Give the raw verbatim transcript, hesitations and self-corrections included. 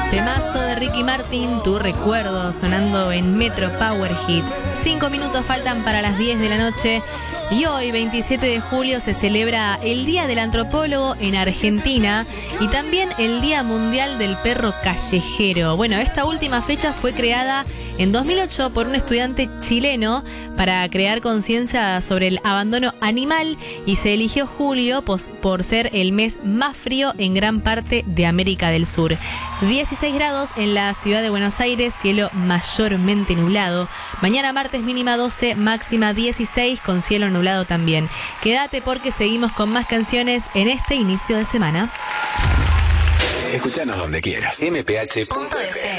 Temazo de Ricky Martin, Tu Recuerdo, sonando en Metro Power Hits. Cinco minutos faltan para las diez de la noche y hoy, veintisiete de julio, se celebra el Día del Antropólogo en Argentina y también el Día Mundial del Perro Callejero. Bueno, esta última fecha fue creada en dos mil ocho por un estudiante chileno para crear conciencia sobre el abandono animal y se eligió julio por ser el mes más frío en gran parte de América del Sur. dieciséis grados en la ciudad de Buenos Aires, cielo mayormente nublado. Mañana martes mínima doce, máxima dieciséis con cielo nublado también. Quédate porque seguimos con más canciones en este inicio de semana. Escuchanos donde quieras. m p h punto f m